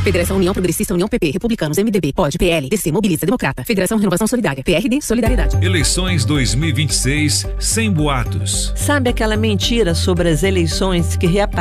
Federação União Progressista, União PP, Republicanos, MDB, POD, PL, DC, Mobiliza, Democrata. Federação Renovação Solidária, PRD, Solidariedade. Eleições 2026 sem boatos. Sabe aquela mentira sobre as eleições que reaparecem